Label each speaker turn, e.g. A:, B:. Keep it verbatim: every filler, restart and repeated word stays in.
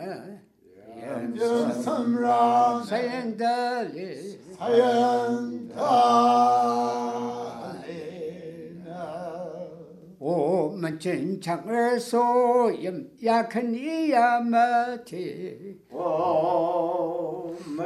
A: 연섬라
B: 사연달리
A: 사연달리나
B: 오만천 창을 소염 약한 이야마티